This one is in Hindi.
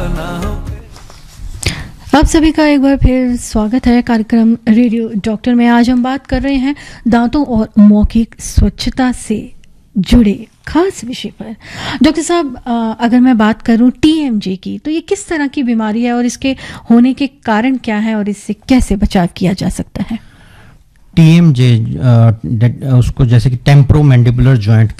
आप सभी का एक बार फिर स्वागत है कार्यक्रम रेडियो डॉक्टर में। आज हम बात कर रहे हैं दांतों और मौखिक स्वच्छता से जुड़े खास विषय पर। डॉक्टर साहब, अगर मैं बात करूं टीएमजे की, तो ये किस तरह की बीमारी है और इसके होने के कारण क्या है और इससे कैसे बचाव किया जा सकता है? टीएमजे उसको जैसे कि टेम्पोरोमैंडिबुलर जॉइंट